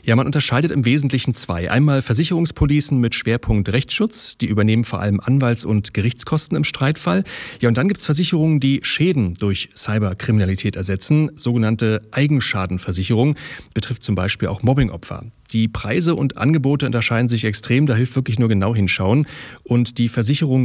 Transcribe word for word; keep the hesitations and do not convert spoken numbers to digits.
Ja, man unterscheidet im Wesentlichen zwei. Einmal Versicherungspolicen mit Schwerpunkt Rechtsschutz, die übernehmen vor allem Anwalts- und Gerichtskosten im Streitfall. Ja, und dann gibt es Versicherungen, die Schäden durch Cyberkriminalität ersetzen, sogenannte Eigenschadenversicherung, betrifft zum Beispiel auch Mobbingopfer. Die Preise und Angebote unterscheiden sich extrem, da hilft wirklich nur genau hinschauen. Und die Versicherungen